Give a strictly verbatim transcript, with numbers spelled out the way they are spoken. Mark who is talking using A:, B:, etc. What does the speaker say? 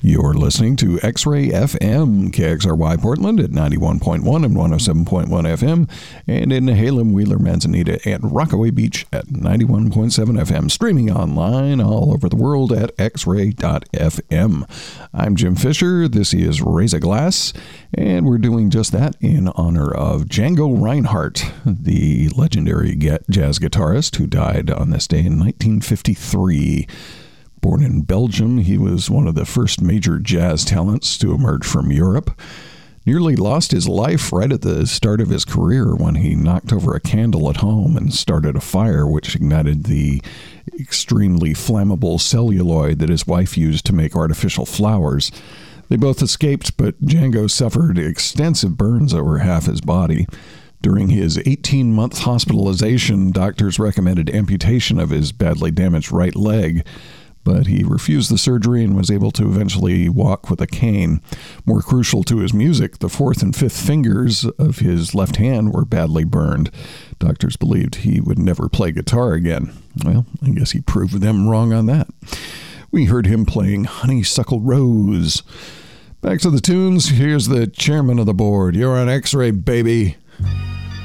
A: You're listening to X-Ray F M, K X R Y Portland at ninety-one point one and one oh seven point one F M, and in Halem, Wheeler, Manzanita, and Rockaway Beach at ninety-one point seven F M, streaming online all over the world at x ray dot f m. I'm Jim Fisher, this is Raise a Glass, and we're doing just that in honor of Django Reinhardt, the legendary jazz guitarist who died on this day in nineteen fifty-three. Born in Belgium, he was one of the first major jazz talents to emerge from Europe. Nearly lost his life right at the start of his career when he knocked over a candle at home and started a fire which ignited the extremely flammable celluloid that his wife used to make artificial flowers. They both escaped, but Django suffered extensive burns over half his body. During his eighteen-month hospitalization, doctors recommended amputation of his badly damaged right leg, but he refused the surgery and was able to eventually walk with a cane. More crucial to his music, the fourth and fifth fingers of his left hand were badly burned. Doctors believed he would never play guitar again. Well, I guess he proved them wrong on that. We heard him playing Honeysuckle Rose. Back to the tunes. Here's the chairman of the board. You're on X-Ray, baby.